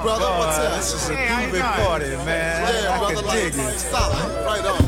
brother. What's up? This is a groovy party, man. Yeah, I brother. can dig Like, it. solid. Right on.